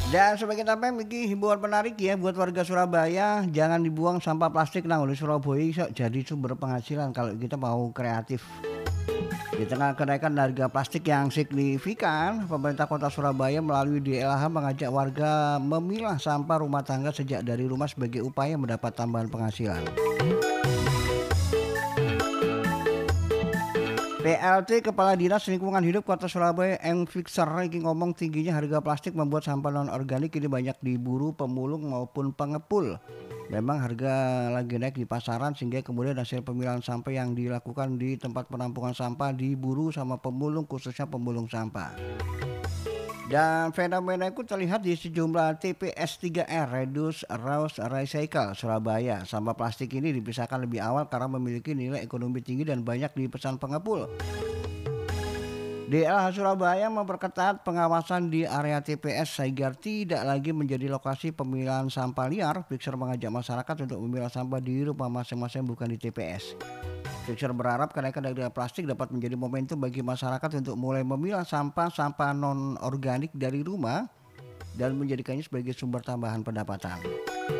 Dan sebagai tambahan iki himbauan menarik ya buat warga Surabaya, jangan dibuang sampah plastik nang oleh Surabaya iso jadi sumber penghasilan kalau kita mau kreatif. Di tengah kenaikan harga plastik yang signifikan, pemerintah Kota Surabaya melalui DLH mengajak warga memilah sampah rumah tangga sejak dari rumah sebagai upaya mendapat tambahan penghasilan. PLT Kepala Dinas Lingkungan Hidup Kota Surabaya Eng Fixer iki ngomong tingginya harga plastik membuat sampah non organik ini banyak diburu pemulung maupun pengepul. Memang harga lagi naik di pasaran sehingga kemudian hasil pemilahan sampah yang dilakukan di tempat penampungan sampah diburu sama pemulung khususnya pemulung sampah. Dan fenomena itu terlihat di sejumlah TPS 3R Reduce, Reuse, Recycle Surabaya. Sampah plastik ini dipisahkan lebih awal karena memiliki nilai ekonomi tinggi dan banyak dipesan pengepul. DLH Surabaya memperketat pengawasan di area TPS agar tidak lagi menjadi lokasi pemilahan sampah liar. Fixer mengajak masyarakat untuk memilah sampah di rumah masing-masing bukan di TPS. Fixer berharap kenaikan harga plastik dapat menjadi momentum bagi masyarakat untuk mulai memilah sampah-sampah non-organik dari rumah dan menjadikannya sebagai sumber tambahan pendapatan.